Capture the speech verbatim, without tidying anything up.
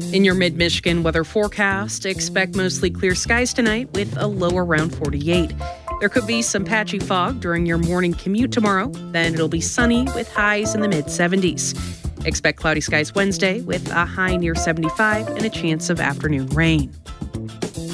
In your mid-Michigan weather forecast, expect mostly clear skies tonight with a low around forty-eight. There could be some patchy fog during your morning commute tomorrow. Then it'll be sunny with highs in the mid-seventies. Expect cloudy skies Wednesday with a high near seventy-five and a chance of afternoon rain.